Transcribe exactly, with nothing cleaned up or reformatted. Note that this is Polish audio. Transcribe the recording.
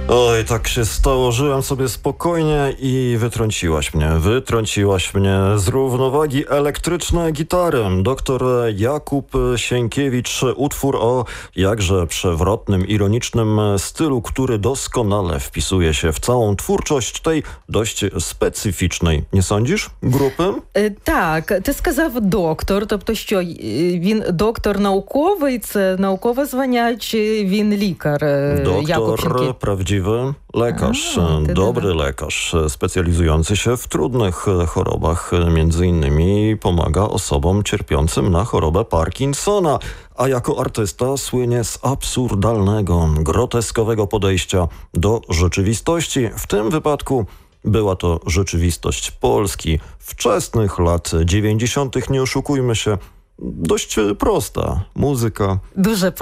Oj, tak się stało. Żyłem sobie spokojnie i wytrąciłaś mnie. Wytrąciłaś mnie z równowagi elektryczne gitary. Doktor Jakub Sienkiewicz, utwór o jakże przewrotnym, ironicznym stylu, który doskonale wpisuje się w całą twórczość tej dość specyficznej. Nie sądzisz, групи? Так, ти сказав доктор, тобто що він доктор науковий, це наукове звання, чи він лікар? Jakub Doktor, Sienkiewicz? prawdziwy lekarz, A, ty dobry lekarz, specjalizujący się w trudnych chorobach, między innymi pomaga osobom cierpiącym na chorobę Parkinsona, a jako artysta słynie z absurdalnego, groteskowego podejścia do rzeczywistości. W tym wypadku była to rzeczywistość Polski wczesnych lat dziewięćdziesiątych. Nie oszukujmy się, dość prosta muzyka. Дуже